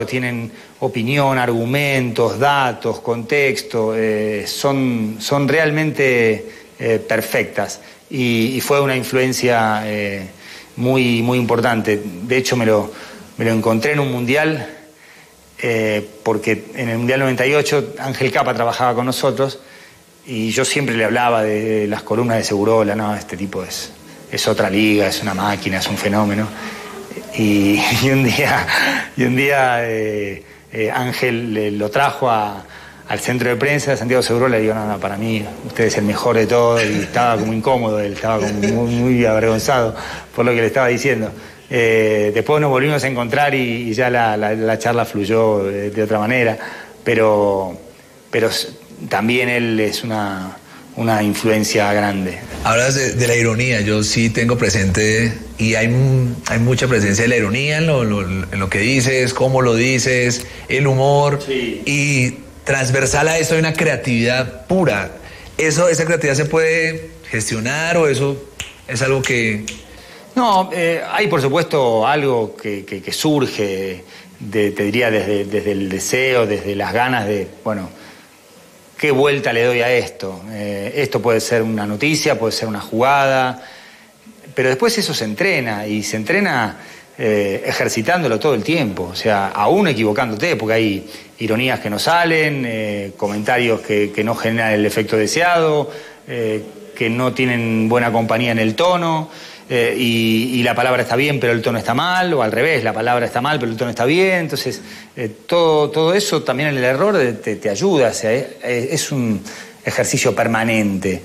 Tienen opinión, argumentos, datos, contexto, son realmente perfectas y fue una influencia muy importante. De hecho me lo encontré en un mundial porque en el Mundial 98 Ángel Capa trabajaba con nosotros y yo siempre le hablaba de las columnas de Segurola. No, este tipo es otra liga, es una máquina, es un fenómeno. Y un día Ángel lo trajo al centro de prensa de Santiago Segurola y le digo, no, para mí usted es el mejor de todos, y estaba como incómodo, él estaba como muy avergonzado por lo que le estaba diciendo. Después nos volvimos a encontrar y ya la charla fluyó de otra manera, pero también él es una influencia grande. Hablas de la ironía, yo sí tengo presente y hay mucha presencia de la ironía en lo que dices, cómo lo dices, el humor, sí. Y transversal a eso hay una creatividad pura. ¿Esa creatividad se puede gestionar o eso es algo que...? No, hay por supuesto algo que surge, te diría desde el deseo, desde las ganas de, bueno, ¿qué vuelta le doy a esto? Esto puede ser una noticia, puede ser una jugada, pero después eso se entrena, y se entrena ejercitándolo todo el tiempo, o sea, aún equivocándote, porque hay ironías que no salen, comentarios que no generan el efecto deseado, que no tienen buena compañía en el tono, y la palabra está bien pero el tono está mal, o al revés, la palabra está mal pero el tono está bien. Entonces todo eso también en el error te ayuda, o sea, es un ejercicio permanente.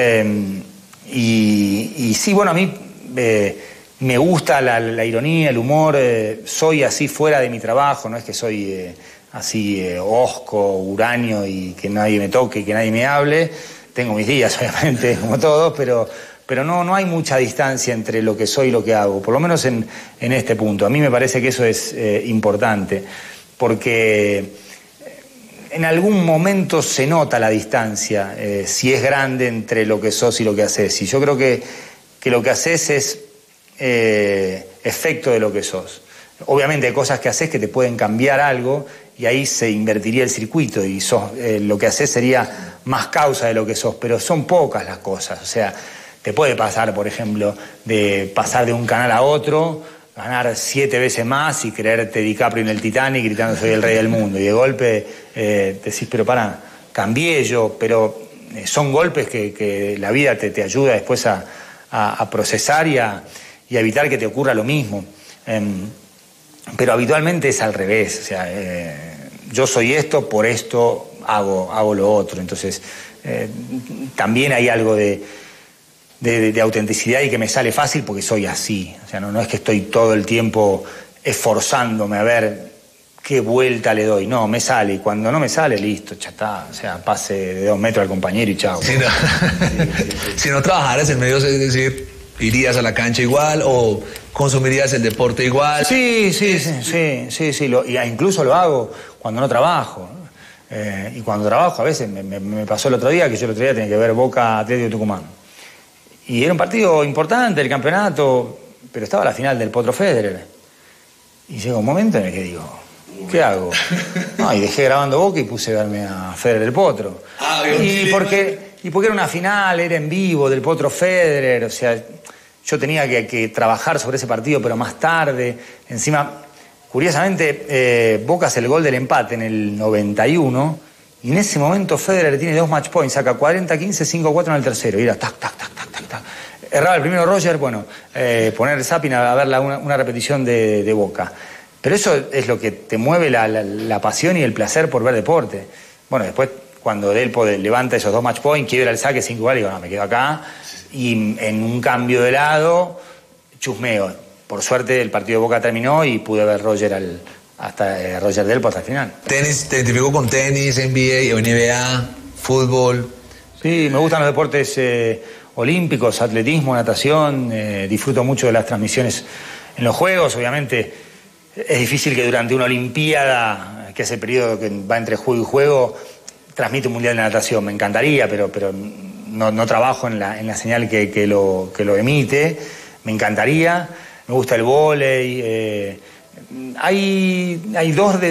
Y sí, bueno, a mí me gusta la ironía, el humor, soy así fuera de mi trabajo, no es que soy así hosco, uranio y que nadie me toque y que nadie me hable. Tengo mis días, obviamente, como todos, pero no hay mucha distancia entre lo que soy y lo que hago, por lo menos en este punto. A mí me parece que eso es importante, porque en algún momento se nota la distancia, si es grande, entre lo que sos y lo que haces. Y yo creo que lo que haces es efecto de lo que sos. Obviamente hay cosas que haces que te pueden cambiar algo y ahí se invertiría el circuito y lo que haces sería más causa de lo que sos, pero son pocas las cosas. O sea, te puede pasar, por ejemplo, de pasar de un canal a otro, ganar 7 veces más y creerte DiCaprio en el Titanic gritando soy el rey del mundo. Y de golpe decís, pero pará, cambié yo, pero son golpes que la vida te ayuda después a procesar y a evitar que te ocurra lo mismo. Pero habitualmente es al revés, o sea, yo soy esto, por esto hago lo otro. Entonces, también hay algo de autenticidad y que me sale fácil porque soy así. O sea, no es que estoy todo el tiempo esforzándome a ver qué vuelta le doy. No, me sale, y cuando no me sale, listo, ya está. O sea, pase de 2 metros al compañero y chao. Si no, si no trabajaras en medios, es decir, ¿irías a la cancha igual o consumirías el deporte igual? Sí, incluso lo hago cuando no trabajo. Y cuando trabajo, a veces me pasó el otro día, que yo el otro día tenía que ver Boca Atlético de Tucumán. Y era un partido importante, el campeonato, pero estaba la final del Potro Federer. Y llegó un momento en el que digo, ¿qué hago? No, y dejé grabando Boca y puse a verme a Federer del Potro. Y porque era una final, era en vivo del Potro Federer, o sea, yo tenía que trabajar sobre ese partido, pero más tarde. Encima, curiosamente, Boca hace el gol del empate en el 91, y en ese momento Federer tiene 2 match points, saca 40-15, 5-4 en el tercero, y era tac. Erraba el primero Roger, bueno, poner zapping a ver una repetición de Boca. Pero eso es lo que te mueve la pasión y el placer por ver deporte. Bueno, después, cuando Delpo levanta esos 2 match points, quiebra el saque 5-4, digo, no, me quedo acá. Y en un cambio de lado, chusmeo. Por suerte el partido de Boca terminó y pude ver hasta Roger Delpo hasta el final. ¿Tenis? ¿Te identifico con tenis, NBA, fútbol? Sí, me gustan los deportes olímpicos, atletismo, natación. Disfruto mucho de las transmisiones en los Juegos. Obviamente es difícil que durante una Olimpiada, que es el periodo que va entre juego y juego, transmite un mundial de natación. Me encantaría, pero no trabajo en la señal que lo emite. Me encantaría. Me gusta el vóley, Hay dos